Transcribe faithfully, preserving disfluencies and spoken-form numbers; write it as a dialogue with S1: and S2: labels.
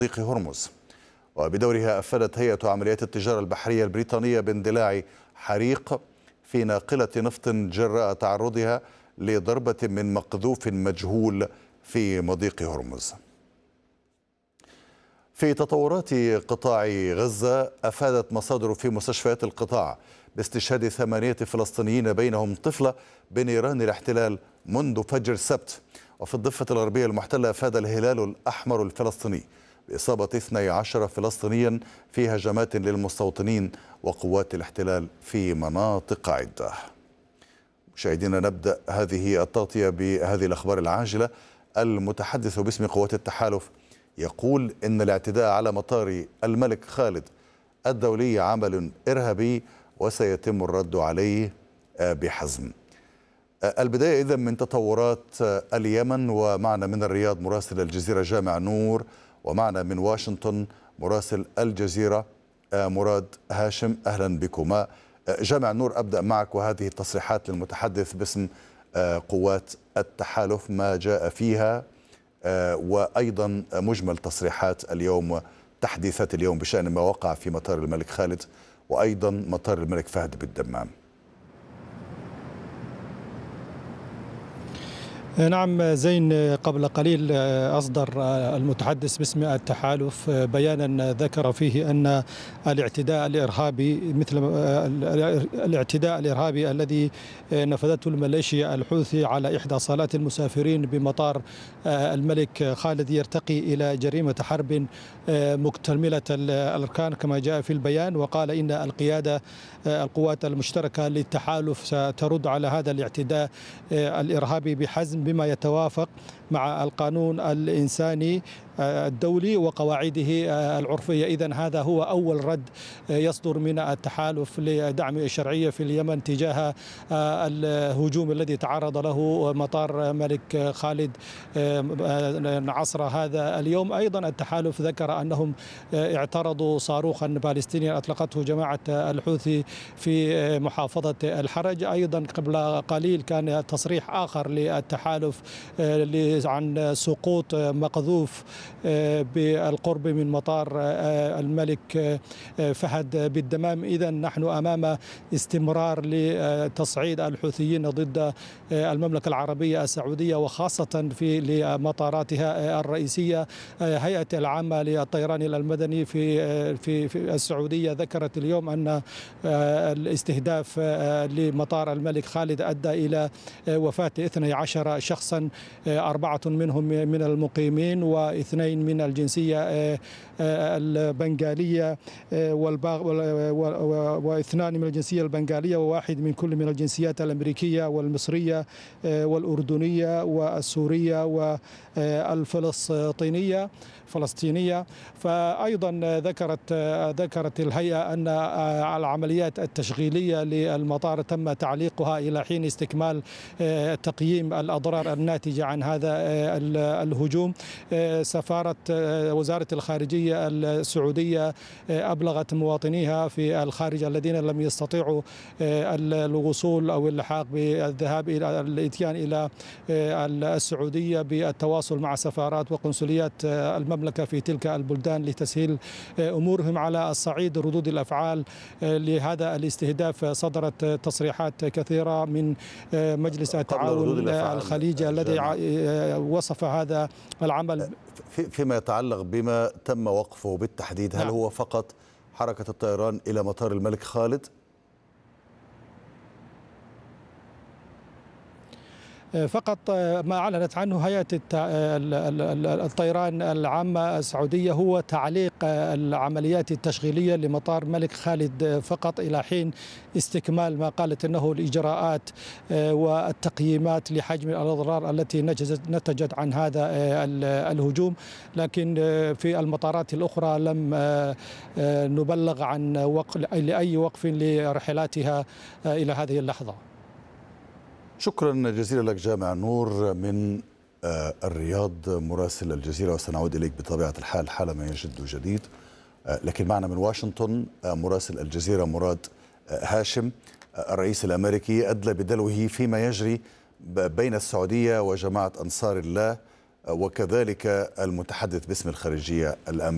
S1: مضيق هرمز. وبدورها أفادت هيئة عمليات التجارة البحرية البريطانية باندلاع حريق في ناقلة نفط جراء تعرضها لضربة من مقذوف مجهول في مضيق هرمز. في تطورات قطاع غزة، أفادت مصادر في مستشفيات القطاع باستشهاد ثمانية فلسطينيين بينهم طفلة بنيران الاحتلال منذ فجر السبت. وفي الضفة الغربية المحتلة، أفاد الهلال الأحمر الفلسطيني بإصابة اثني عشر فلسطينيا في هجمات للمستوطنين وقوات الاحتلال في مناطق عدة. مشاهدينا، نبدأ هذه التغطية بهذه الأخبار العاجلة. المتحدث باسم قوات التحالف يقول إن الاعتداء على مطار الملك خالد الدولي عمل إرهابي وسيتم الرد عليه بحزم. البداية إذن من تطورات اليمن، ومعنا من الرياض مراسل الجزيرة جامع نور، ومعنا من واشنطن مراسل الجزيرة مراد هاشم. أهلا بكما. جامع نور، أبدأ معك، وهذه التصريحات للمتحدث باسم قوات التحالف ما جاء فيها، وأيضا مجمل تصريحات اليوم، تحديثات اليوم بشأن ما وقع في مطار الملك خالد وأيضا مطار الملك فهد بالدمام.
S2: نعم زين، قبل قليل أصدر المتحدث باسم التحالف بيانا ذكر فيه أن الاعتداء الإرهابي مثل الاعتداء الإرهابي الذي نفذته الميليشيا الحوثي على إحدى صالات المسافرين بمطار الملك خالد يرتقي إلى جريمة حرب مكتملة الأركان كما جاء في البيان. وقال إن القيادة القوات المشتركة للتحالف سترد على هذا الاعتداء الإرهابي بحزم بما يتوافق مع القانون الإنساني الدولي وقواعده العرفية. إذن هذا هو أول رد يصدر من التحالف لدعم الشرعية في اليمن تجاه الهجوم الذي تعرض له مطار ملك خالد عصر هذا اليوم. أيضا التحالف ذكر أنهم اعترضوا صاروخا باليستينيا أطلقته جماعة الحوثي في محافظة الحرج. أيضا قبل قليل كان تصريح آخر للتحالف عن سقوط مقذوف بالقرب من مطار الملك فهد بالدمام. إذن نحن أمام استمرار لتصعيد الحوثيين ضد المملكة العربية السعودية وخاصة في لمطاراتها الرئيسية. هيئة العامة للطيران المدني في في في السعودية ذكرت اليوم أن الاستهداف لمطار الملك خالد أدى إلى وفاة اثني عشر شخصا، أربعة منهم من المقيمين واثنين من الجنسية البنغالية واثنان من الجنسية البنغالية وواحد من كل من الجنسيات الأمريكية والمصرية والأردنية والسورية والفلسطينية فلسطينية. فأيضا ذكرت ذكرت الهيئة أن العمليات التشغيلية للمطار تم تعليقها إلى حين استكمال تقييم الأضرار الناتجة عن هذا الهجوم. سفارة وزارة الخارجية السعودية أبلغت مواطنيها في الخارج الذين لم يستطيعوا الوصول أو اللحاق بالذهاب إلى الإتيان إلى السعودية بالتواصل مع سفارات وقنصليات المملكة في تلك البلدان لتسهيل أمورهم. على الصعيد ردود الأفعال لهذا الاستهداف، صدرت تصريحات كثيرة من مجلس التعاون الخليجي الذي وصف هذا العمل
S1: فيما يتعلق بما تم وقفه بالتحديد. هل نعم. هو فقط حركة الطيران إلى مطار الملك خالد؟
S2: فقط ما أعلنت عنه هيئة الطيران العامة السعودية هو تعليق العمليات التشغيلية لمطار الملك خالد فقط إلى حين استكمال ما قالت أنه الإجراءات والتقييمات لحجم الأضرار التي نتجت عن هذا الهجوم. لكن في المطارات الأخرى لم نبلغ عن وقف لأي وقف لرحلاتها إلى هذه اللحظة.
S1: شكرا جزيلا لك جامع نور من الرياض مراسل الجزيرة، وسنعود إليك بطبيعة الحال حالما يجد جديد. لكن معنا من واشنطن مراسل الجزيرة مراد هاشم. الرئيس الأمريكي أدلى بدلوه فيما يجري بين السعودية وجماعة أنصار الله، وكذلك المتحدث باسم الخارجية الأمريكية.